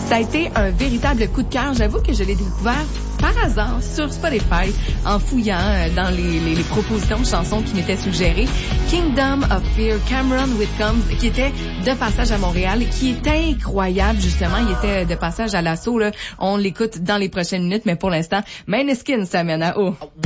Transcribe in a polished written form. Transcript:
Ça a été un véritable coup de cœur. J'avoue que je l'ai découvert par hasard sur Spotify en fouillant dans les propositions de chansons qui m'étaient suggérées. Kingdom of Fear, Cameron Whitcomb, qui était de passage à Montréal, qui est incroyable justement. Il était de passage à l'assaut. Là. On l'écoute dans les prochaines minutes, mais pour l'instant, Maneskin s'amène à haut.